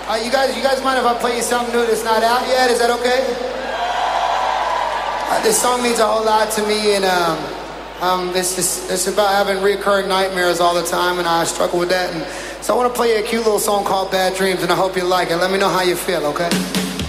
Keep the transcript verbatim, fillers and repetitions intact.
Uh, you guys, you guys mind if I play you something new that's not out yet? Is that okay? Uh, this song means a whole lot to me, and um, um, it's just, it's about having recurring nightmares all the time, and I struggle with that. And so I want to play you a cute little song called "Bad Dreams," and I hope you like it. Let me know how you feel, okay?